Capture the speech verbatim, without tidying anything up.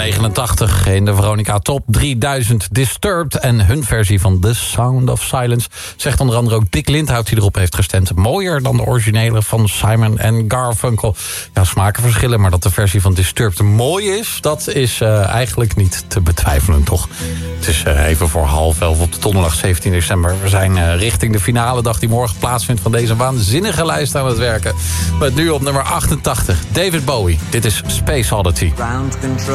negenentachtig in de Veronica Top drieduizend Disturbed. En hun versie van The Sound of Silence. Zegt onder andere ook Dick Lindhout die erop heeft gestemd. Mooier dan de originele van Simon en Garfunkel. Ja, smaken verschillen, maar dat de versie van Disturbed mooi is... dat is uh, eigenlijk niet te betwijfelen, toch? Het is uh, even voor half elf op de donderdag zeventien december. We zijn uh, richting de finale dag die morgen plaatsvindt... van deze waanzinnige lijst aan het werken. Met nu op nummer achtentachtig, David Bowie. Dit is Space Oddity.